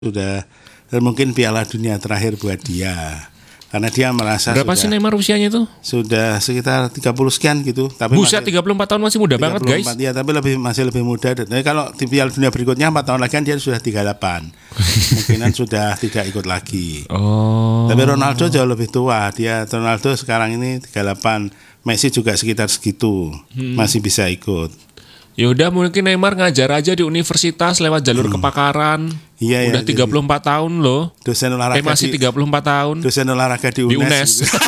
sudah mungkin Piala Dunia terakhir buat dia. Karena dia merasa berapa sih Neymar usianya tuh? Sudah sekitar 30 sekian gitu. Tapi buset, 34 tahun masih muda banget guys. Ya, tapi masih lebih muda. Tapi kalau di Piala Dunia berikutnya 4 tahun lagi kan dia sudah 38. Mungkinan sudah tidak ikut lagi. Tapi Ronaldo jauh lebih tua. Ronaldo sekarang ini 38. Messi juga sekitar segitu. Masih bisa ikut. Ya udah, mungkin Neymar ngajar aja di universitas lewat jalur kepakaran. Iya, udah 34 tahun loh. Dosen olahraga masih 34 tahun. Dosen olahraga di UNES. Gitu.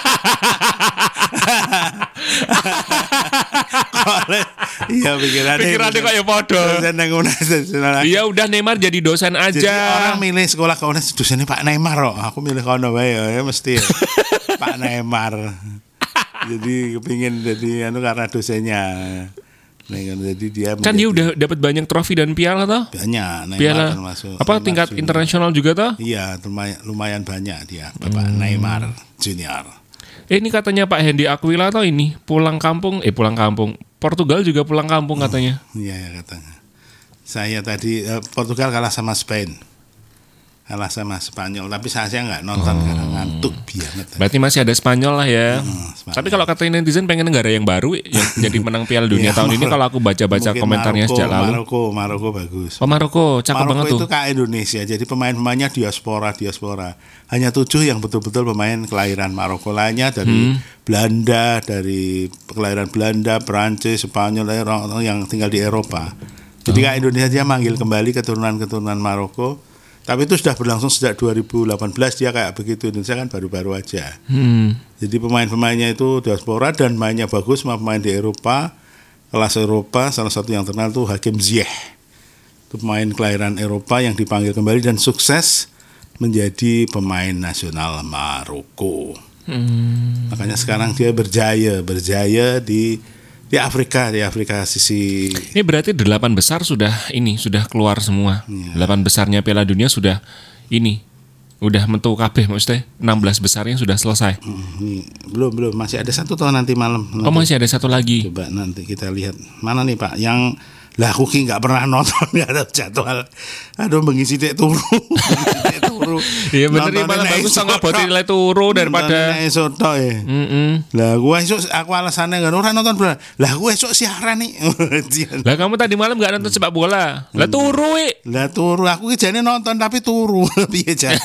Iya, pikirannya kok ya podo. Dosen yang UNES. Iya, udah Neymar jadi dosen aja. Jadi orang milih sekolah ke UNES, dosennya Pak Neymar kok. Aku milih kono wae ya mesti. Pak Neymar. Jadi kepingin jadi karena dosennya. Jadi dia kan dia udah dapat banyak trofi dan piala toh? Banyak. Piala apa tingkat internasional juga toh? Iya, lumayan banyak dia, Bapak Neymar Junior. Ini katanya Pak Hendy Aquila toh ini pulang kampung. Portugal juga pulang kampung katanya. Iya, katanya. Saya tadi Portugal kalah sama Spain. Kalah sama Spanyol, tapi saya nggak nonton karena ngantuk banget. Berarti masih ada Spanyol lah ya. Tapi kalau kata netizen pengen negara yang baru yang jadi menang Piala Dunia tahun ini, kalau aku baca-baca komentarnya sejak lalu. Maroko bagus. Maroko cakep banget tuh. Maroko itu kayak Indonesia, jadi pemain-pemainnya diaspora. Hanya 7 yang betul-betul pemain kelahiran Maroko, lainnya dari Belanda, dari kelahiran Belanda, Perancis, Spanyol, yang tinggal di Eropa. Jadi kayak Indonesia dia manggil kembali keturunan Maroko. Tapi itu sudah berlangsung sejak 2018 dia kayak begitu. Indonesia kan baru-baru aja. Jadi pemain-pemainnya itu diaspora dan mainnya bagus, pemain di Eropa, kelas Eropa. Salah satu yang terkenal itu Hakim Ziyech. Itu pemain kelahiran Eropa yang dipanggil kembali dan sukses menjadi pemain nasional Maroko. Makanya sekarang dia berjaya di Afrika sisi. Ini berarti 8 besar sudah keluar semua. 8 besarnya Piala Dunia sudah mentu kabeh, maksudnya 16 besarnya sudah selesai. Belum, masih ada satu tahun nanti malam. Masih ada satu lagi. Coba nanti kita lihat. Mana nih Pak yang aku nggak pernah nonton, nggak ada jadwal. Aduh, mengisi dek turu. Iya bener nih, malah bagus sama buat nilai turu daripada esok toh ya. Lah gua esok aku alasannya nggak nonton bola. Lah gua esok siaran nih. Lah kamu tadi malam nggak nonton sepak bola. Lah turu. Lah turu, aku kejadian nonton tapi turu. Piye jan.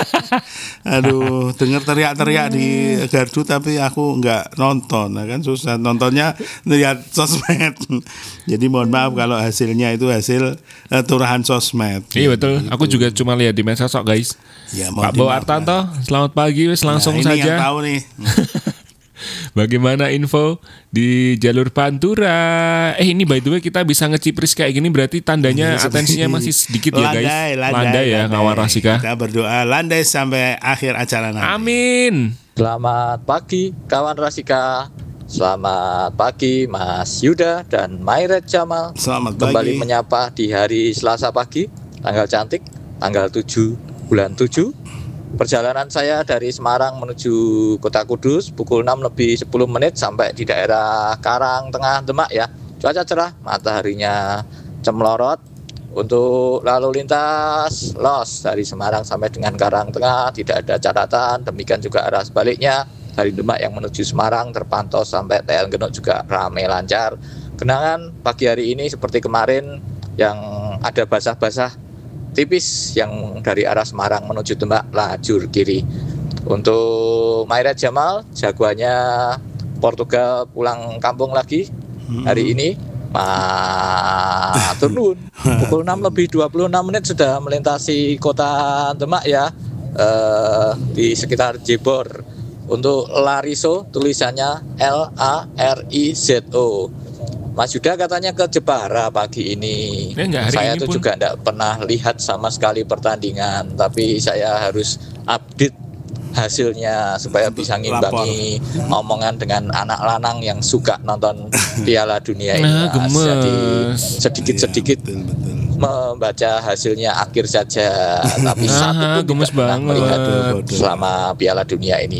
Aduh, denger teriak-teriak di gardu tapi aku nggak nonton. Nah, kan susah nontonnya lihat sosmed. Jadi mohon maaf kalau hasilnya itu hasil turahan sosmed. Iya betul. Gitu. Aku juga cuma lihat di medsos guys. Ya, Pak Bowo Artanto, selamat pagi, langsung ini saja. Yang tahu nih. Bagaimana info di jalur Pantura? Ini by the way kita bisa ngecipris kayak gini berarti tandanya atensinya masih sedikit ya guys. Landai ya kawan Rasika. Kita berdoa landai sampai akhir acara nanti. Amin. Selamat pagi kawan Rasika. Selamat pagi Mas Yuda dan Mairet Jamal. Selamat pagi. Kembali menyapa di hari Selasa pagi, tanggal cantik, tanggal 7 bulan 7. Perjalanan saya dari Semarang menuju Kota Kudus pukul 6 lebih 10 menit sampai di daerah Karang Tengah Demak ya. Cuaca cerah, mataharinya cemlorot. Untuk lalu lintas los dari Semarang sampai dengan Karang Tengah tidak ada catatan, demikian juga arah sebaliknya. Dari Demak yang menuju Semarang terpantau sampai TL Genuk juga ramai lancar. Genangan pagi hari ini seperti kemarin yang ada basah-basah tipis yang dari arah Semarang menuju Demak lajur kiri. Untuk Mairet Jamal, jagoannya Portugal pulang kampung lagi hari ini. Matur nuwun. Pukul 6 lebih 26 menit sudah melintasi kota Demak ya, di sekitar Jebor. Untuk Larizo tulisannya Larizo. Mas Yuda katanya ke Jepara pagi ini. Saya tuh juga tidak pernah lihat sama sekali pertandingan, tapi saya harus update hasilnya supaya bisa ngimbangi omongan dengan anak lanang yang suka nonton Piala Dunia ini. Jadi sedikit-sedikit membaca hasilnya akhir saja, tapi satu pun tidak pernah melihat selama Piala Dunia ini.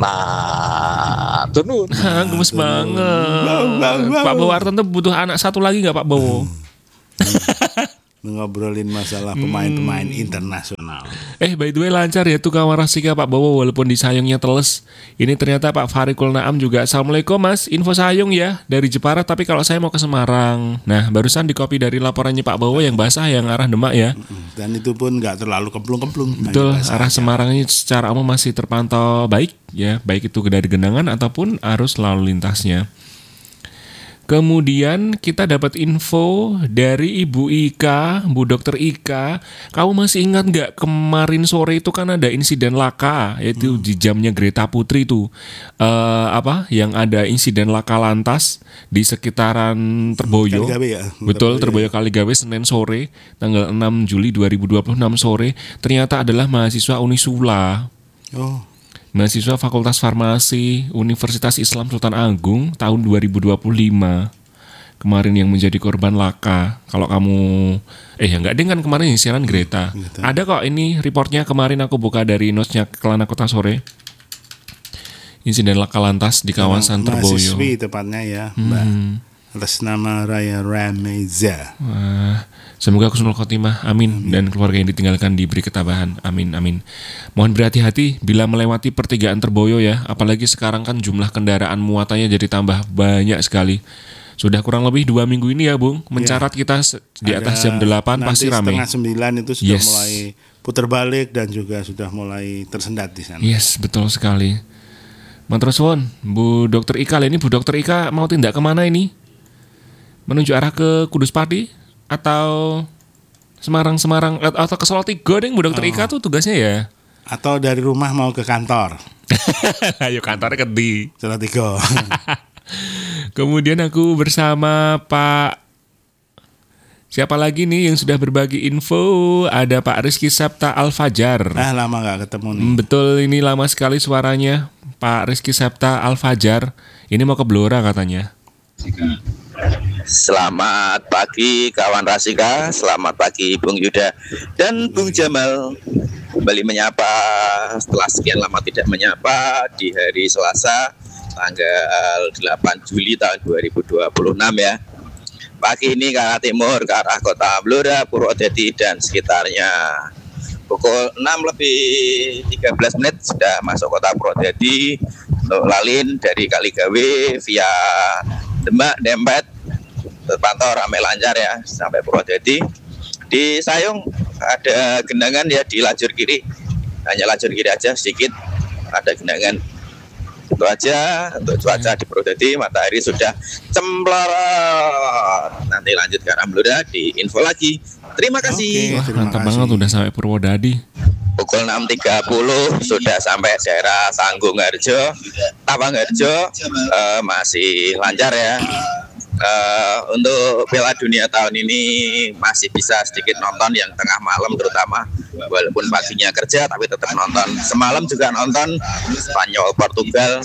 Matur nuwun. Gemes banget. Pak Bowo Artanto butuh anak satu lagi nggak Pak Bowo? ngobrolin masalah pemain-pemain internasional. By the way lancar ya tuh kawan Rasika Pak Bowo, walaupun di Sayungnya teles. Ini ternyata Pak Farikul Naam juga. Assalamualaikum Mas, info Sayung ya dari Jepara, tapi kalau saya mau ke Semarang. Nah barusan dikopi dari laporannya Pak Bowo yang basah yang arah Demak ya. Dan itu pun nggak terlalu kemplung-kemplung. Betul, arah Semarang ini secara umum masih terpantau baik ya, baik itu dari genangan ataupun arus lalu lintasnya. Kemudian kita dapat info dari Ibu Ika, Bu Dokter Ika. Kamu masih ingat nggak kemarin sore itu kan ada insiden laka, yaitu di jamnya Greta Putri itu, yang ada insiden laka lantas di sekitaran Terboyo. Kaligawe ya. Betul, Terboyo Kaligawe Senin sore, tanggal 6 Juli 2026 sore. Ternyata adalah mahasiswa Unisula. Oh. Mahasiswa Fakultas Farmasi Universitas Islam Sultan Agung tahun 2025 kemarin yang menjadi korban laka. Kalau kamu enggak dengan kemarin yang siaran Greta. Ada kok ini reportnya kemarin aku buka dari notesnya Kelana Kota sore. Insiden laka lantas di kawasan Terboyo. Mahasiswi tepatnya ya, Mbak. Atas nama Raya Rameza. Semoga husnul khotimah, amin. Dan keluarga yang ditinggalkan diberi ketabahan, amin, amin. Mohon berhati-hati bila melewati pertigaan Terboyo ya, apalagi sekarang kan jumlah kendaraan muatannya jadi tambah banyak sekali. Sudah kurang lebih 2 minggu ini ya Bung, mencarat kita di atas jam 8 pasti ramai. Nanti setengah 9 itu sudah mulai putar balik dan juga sudah mulai tersendat di sana. Yes, betul sekali. Matur suwun, Bu Dokter Ika, ini Bu Dokter Ika mau tindak kemana ini? Menuju arah ke Kudus Pati atau Semarang atau ke Salatiga deh Bu Dokter Ika tuh tugasnya ya? Atau dari rumah mau ke kantor? Ayo kantornya ke di Salatiga. Kemudian aku bersama Pak siapa lagi nih yang sudah berbagi info? Ada Pak Rizky Septa Al-Fajar. Lama gak ketemu nih. Betul, ini lama sekali suaranya Pak Rizky Septa Al-Fajar. Ini mau ke Blora katanya. Selamat pagi kawan Rasika, selamat pagi Bung Yuda dan Bung Jamal. Kembali menyapa setelah sekian lama tidak menyapa di hari Selasa tanggal 8 Juli tahun 2026 ya. Pagi ini ke arah timur, ke arah kota Blora, Purwodadi dan sekitarnya. Pukul 6:13 sudah masuk kota Purwodadi. Untuk lalin dari Kaligawe via Demak, Dempet terpantau ramai lancar ya sampai Purwodadi. Di Sayung ada genangan ya di lajur kiri, hanya lajur kiri aja sedikit ada genangan. Itu aja untuk cuaca di Purwodadi. Matahari sudah cemplorot. Nanti lanjut ke arah Blora di info lagi. Terima kasih. Mantap banget udah sampai Purwodadi. Pukul 6.30 sudah sampai daerah Sanggung Harjo, Tawangharjo, masih lancar ya. Untuk Piala Dunia tahun ini masih bisa sedikit nonton yang tengah malam terutama, walaupun paginya kerja tapi tetap nonton. Semalam juga nonton Spanyol Portugal,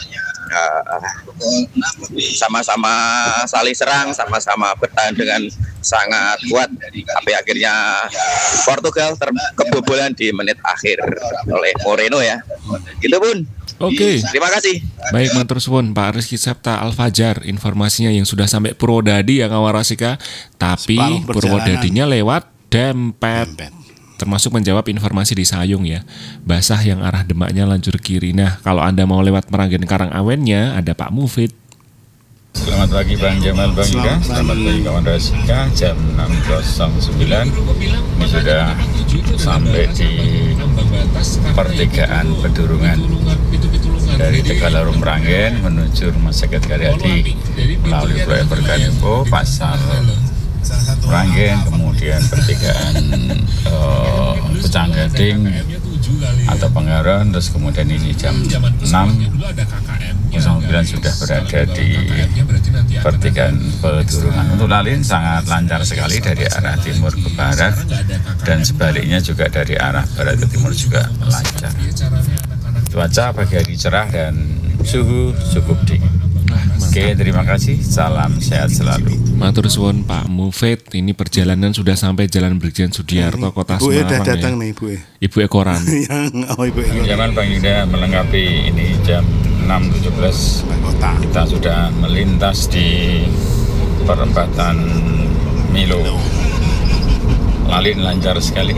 sama-sama saling serang, sama-sama bertahan dengan sangat kuat, tapi akhirnya Portugal kebobolan di menit akhir oleh Moreno ya. Gitu Bun. Oke. Terima kasih. Baik, matur suwun Pak Rizky Septa Al-Fajar, informasinya yang sudah sampai Purwodadi ya kawan Rasika, tapi Purwodadinya lewat Dempet. Termasuk menjawab informasi di Sayung ya. Basah yang arah Demaknya lajur kiri. Nah, kalau Anda mau lewat Meranggen Karangawennya ada Pak Mufid. Selamat pagi Bang Jamal, Bang Ika. Selamat pagi kawan Rasika. Jam 6.09 ini sudah sampai di pertigaan Pedurungan dari Tegalarung Meranggen menuju Rumah Sakit Karyadi melalui proyek Berganinfo Pasar Meranggen, kemudian pertigaan Pecanggading atau Pengaron, terus kemudian ini jam 6.09 sudah berada di pertigaan Pedurungan. Untuk lalin sangat lancar sekali dari arah timur ke barat dan sebaliknya juga dari arah barat ke timur juga lancar. Cuaca pagi hari cerah dan suhu cukup dingin. Oke, terima kasih. Salam sehat selalu. Matur suwun Pak Mufid. Ini perjalanan sudah sampai Jalan Brigjen Sudiarto, Kota Semarang. Ibu datang nih Ibu. Ibu Ekoran. Ibu Ekoran. Zaman Bang Yuda melengkapi ini jam 6.17 kita sudah melintas di perempatan Milo. Lalin lancar sekali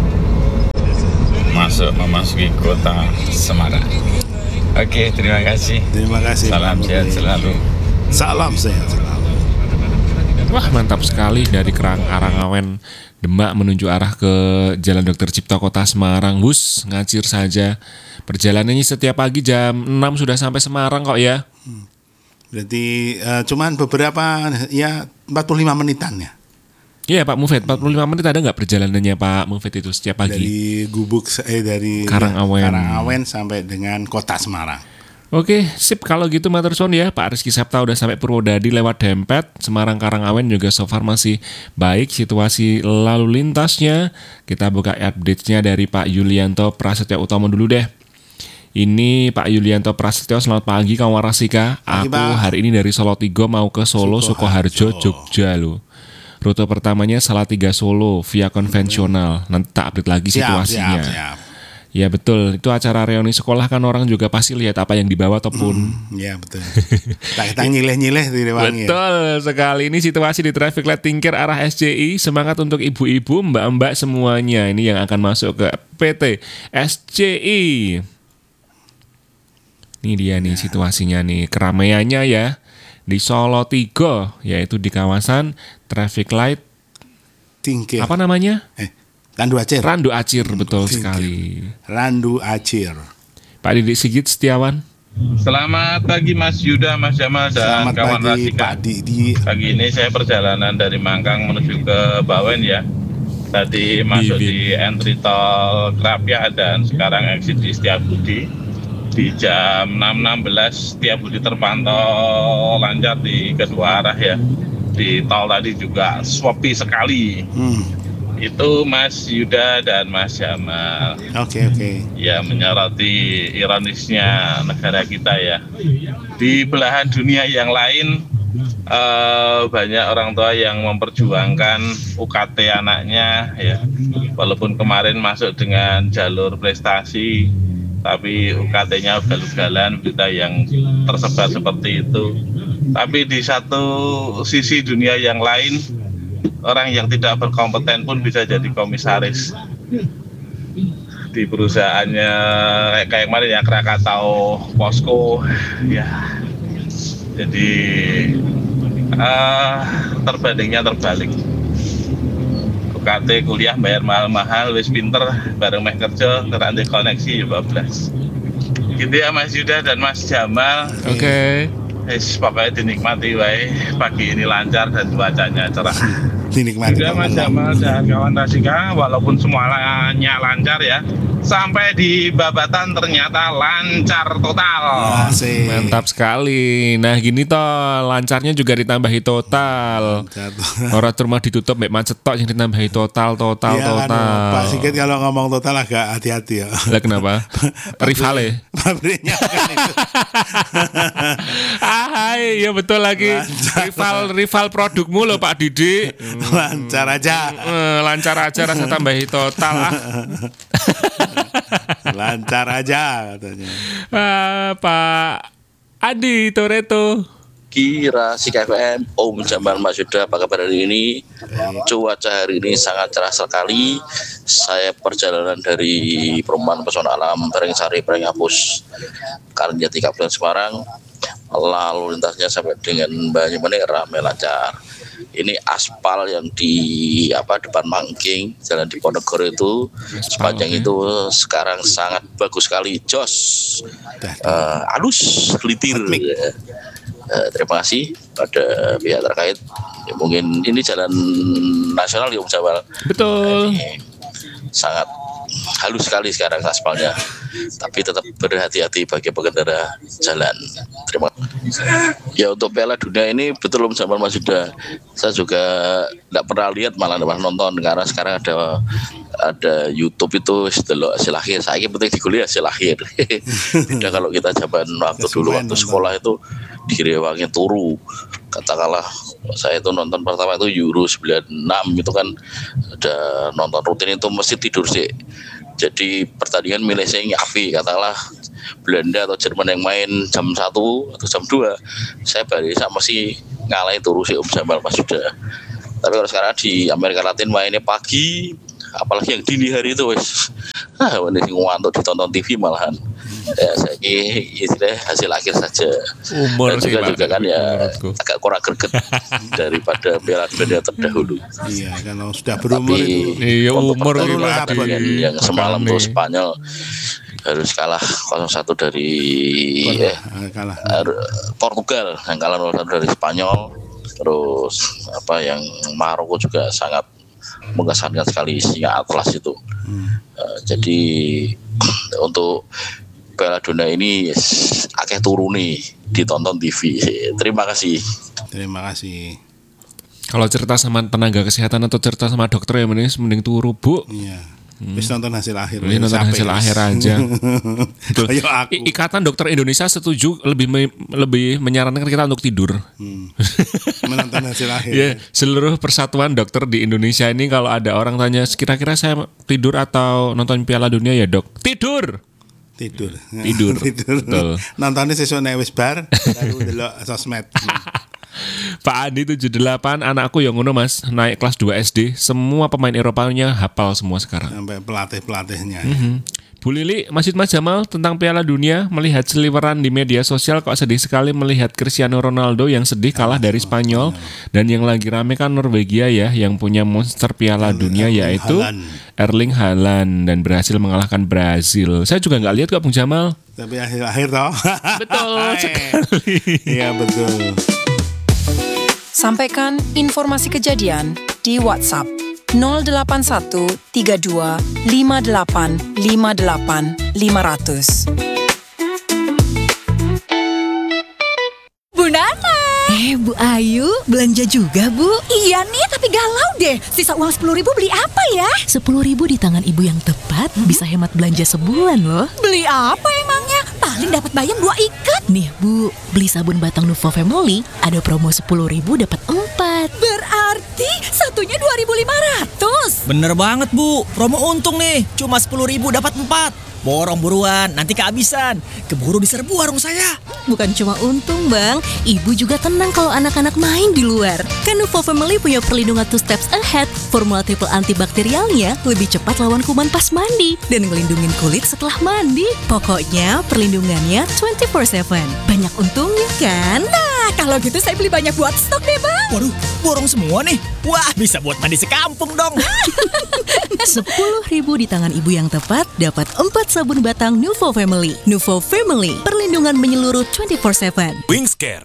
memasuki kota Semarang. Oke, terima kasih. Terima kasih. Salam Pak sehat Mufti. selalu. Salam sehat selalu. Wah, mantap sekali dari Karangawen Demak menuju arah ke Jalan Dr. Cipto Kota Semarang. Bus ngacir saja. Perjalanannya setiap pagi jam 6 sudah sampai Semarang kok ya. Berarti cuman beberapa ya 45 menitan ya. Iya Pak Mufid, 45 menit ada nggak perjalanannya Pak Mufid itu setiap pagi? Dari Gubuk dari Karangawen sampai dengan Kota Semarang. Oke, sip kalau gitu matur suwun ya. Pak Rizky Sapta udah sampai Purwodadi lewat Dempet. Semarang Karangawen juga so far masih baik situasi lalu lintasnya. Kita buka update-nya dari Pak Yulianto Prasetyo Utomo dulu deh. Ini Pak Yulianto Prasetyo, selamat pagi kawan Rasika. Pagi, Aku Pak. hari ini dari Solotigo mau ke Solo, Sukoharjo, Jogja loh. Rute pertamanya Salatiga Solo via konvensional. Nanti tak update lagi situasinya. Siap. Ya betul, itu acara reuni sekolah kan orang juga pasti lihat apa yang dibawa ataupun. Ya betul. Kita nyileh-nyileh di Rewangi. Betul sekali, ini situasi di traffic light tingkir arah SCI. Semangat untuk ibu-ibu, mbak-mbak semuanya. Ini yang akan masuk ke PT SCI. Ini dia nih situasinya nih, keramaiannya ya. Di Solo 3, yaitu di kawasan traffic light Tingkir. apa namanya? Randu Acir. Randu Acir, betul Tingkir. sekali. Randu Acir. Pak Didik Sigit Setiawan. Selamat pagi Mas Yuda, Mas Jamal, dan Selamat kawan pagi Rasika. Pak Didi. Pagi ini saya perjalanan dari Mangkang menuju ke Bawen ya. Tadi masuk di entry tol Krapia dan sekarang exit di Setiabudi. Di jam 6.16 Setiabudi terpantau lancar di kedua arah ya. Di tol tadi juga sepi sekali. Itu Mas Yuda dan Mas Jamal. Oke. Ya, menyoroti ironisnya negara kita ya. Di belahan dunia yang lain banyak orang tua yang memperjuangkan UKT anaknya ya. Walaupun kemarin masuk dengan jalur prestasi, tapi UKT-nya ugal-ugalan, berita yang tersebar seperti itu. Tapi di satu sisi dunia yang lain, orang yang tidak berkompeten pun bisa jadi komisaris di perusahaannya kayak kemarin ya, Krakatau, Posko ya. Jadi terbandingnya terbalik. UKT kuliah bayar mahal-mahal, wis pinter bareng meh kerja terang koneksi ya bablas. Gitu ya Mas Yuda dan Mas Jamal. Oke. Pokoknya dinikmati wae, pagi ini lancar dan cuacanya cerah. Dinikmati. Juga Mas Jamal dan kawan Rasika, walaupun semuanya lancar ya, sampai di Babatan ternyata lancar total. Asik. Mantap sekali. Nah gini toh, lancarnya juga ditambahi total. Orang rumah ditutup mek macet tok yang ditambahi total. Iya, Pak Sigit kalau ngomong total agak hati-hati ya. Lah kenapa? Rivale. Pabriknya kan itu. Hai, ya betul lagi. Rival produkmu loh Pak Didik. Lancar aja. Lancar aja rasa tambahi total ah. Lancar aja katanya. Pak Adi Toretto. Kira Sika FM, Om Jamal Mas Yuda, apa kabar hari ini? Cuaca hari ini sangat cerah sekali. Saya perjalanan dari Perumahan Pesona Alam Barengsari Barenghapus Karangjati Kabupaten Semarang. Lalu lintasnya sampai dengan Banyumanik ramai lancar. Ini aspal yang di depan Mangking, jalan di Ponegoro itu sepanjang itu sekarang sangat bagus sekali, jos, halus, gelitir. Terima kasih pada pihak terkait. Ya, mungkin ini jalan nasional ya Om Jamal. Betul. Ini sangat halus sekali sekarang aspalnya. Tapi tetap berhati-hati bagi pengendara jalan. Terima kasih. Ya untuk Piala Dunia ini betul Om Jamal Mas Yuda. Saya juga tidak pernah lihat, malah nonton karena sekarang ada YouTube itu setelah hasil akhir. Saya penting dikuliah hasil akhir. Beda kalau kita zaman waktu dulu waktu sekolah itu di Rewangi turu. Katakanlah saya itu nonton pertama itu Euro 96 itu kan ada nonton rutin itu mesti tidur sih. Jadi pertandingan milih saya api, katakanlah Belanda atau Jerman yang main jam 1 atau jam 2, saya barisan masih ngalahin turu sih Om Jamal Mas Yuda. Tapi kalau sekarang di Amerika Latin mainnya pagi, apalagi yang dini hari itu wes ini ngantuk ditonton TV malahan. Ya saya istilah hasil akhir saja. Umur dan juga kan ya menurutku. agak kurang greget daripada Piala Dunia terdahulu. Iya, kalau sudah berumur itu. Iya, untuk umur pertandingan lagi. yang semalam Makanya. tuh Spanyol harus kalah 0-1 dari Kalah. Portugal yang kalah 0-1 dari Spanyol. Terus yang Maroko juga sangat mengesankan sekali singa Atlas itu. Jadi untuk Piala Dunia ini akeh turuni ditonton TV. Terima kasih. Terima kasih. Kalau cerita sama tenaga kesehatan atau cerita sama dokter ya mending turu, Bu. Iya. Wis nonton hasil akhir. Ini nonton hasil akhir aja. Tuh. Ayo aku. Ikatan Dokter Indonesia setuju lebih menyarankan kita untuk tidur. Menonton hasil akhir. Ya, seluruh persatuan dokter di Indonesia ini kalau ada orang tanya kira-kira saya tidur atau nonton Piala Dunia ya, Dok? Tidur. Tidur. Betul. Nontonnya sesuai nek wis bar, baru delok sosmed. Pak Andi 78, anakku yang ngono Mas, naik kelas 2 SD, semua pemain Eropanya hafal semua sekarang. Sampai pelatih-pelatihnya. Bu Lili, Mas Jamal tentang Piala Dunia, melihat seliweran di media sosial kok sedih sekali melihat Cristiano Ronaldo yang sedih kalah dari Spanyol, dan yang lagi rame kan Norwegia ya, yang punya monster Piala Dunia yaitu Erling Haaland dan berhasil mengalahkan Brazil. Saya juga nggak lihat kok Bung Jamal. Tapi akhir-akhir toh. Betul sekali. Iya betul. Sampaikan informasi kejadian di WhatsApp 081 32 58 58 500. Bu Nana. Bu Ayu, belanja juga Bu? Iya nih, tapi galau deh. Sisa uang 10.000 beli apa ya? 10.000 di tangan ibu yang tepat bisa hemat belanja sebulan loh. Beli apa emangnya? Paling dapat bayam 2 ikat. Nih Bu, beli sabun batang Nuvo Family ada promo 10.000 dapat 4. Berarti satunya 2.500. Bener banget Bu, promo untung nih. Cuma 10.000 dapat 4. Borong buruan, nanti kehabisan. Keburu diserbu warung saya. Bukan cuma untung Bang, ibu juga tenang kalau anak-anak main di luar. Kan Nuvo Family punya perlindungan 2 steps ahead. Formula triple antibakterialnya lebih cepat lawan kuman pas mandi dan ngelindungin kulit setelah mandi. Pokoknya perlindungannya 24/7. Banyak untungnya kan? Nah, kalau gitu saya beli banyak buat stok deh Bang. Waduh, borong semua nih. Wah, bisa buat mandi sekampung dong. 10.000 di tangan ibu yang tepat dapat 4 sabun batang Nuvo Family. Nuvo Family, perlindungan menyeluruh 24/7. Wingscare.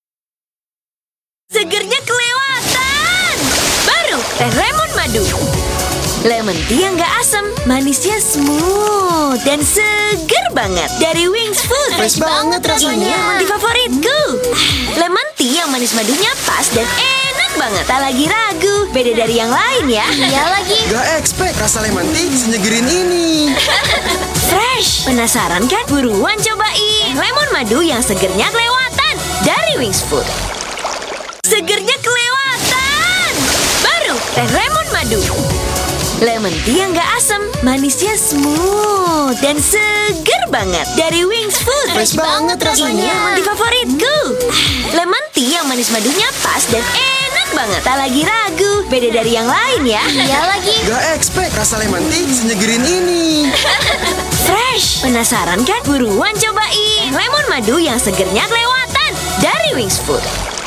Segernya kelewatan. Baru teh lemon madu. Lemon tea yang gak asam, manisnya smooth dan seger banget. Dari Wings Food. Fresh banget rasanya. Ini lemon tea favoritku. Lemon tea yang manis madunya pas dan enak banget. Tak lagi ragu, beda dari yang lain ya. Iya lagi. Gak expect rasa lemon tea senyegerin ini. Fresh. Penasaran kan? Buruan cobain. Lemon madu yang segernya kelewatan. Dari Wings Food. Segernya kelewatan. Baru teh lemon madu. Lemon tea yang gak asam, manisnya smooth dan seger banget. Dari Wings Food. Fresh banget rasanya. Ini lemon tea favoritku. Lemon tea yang manis madunya pas dan enak banget. Tak lagi ragu, beda dari yang lain ya. Iya lagi. Gak expect rasa lemon tea senyegerin ini. Fresh. Penasaran kan? Buruan cobain. Lemon madu yang segernya kelewatan. Dari Wings Food.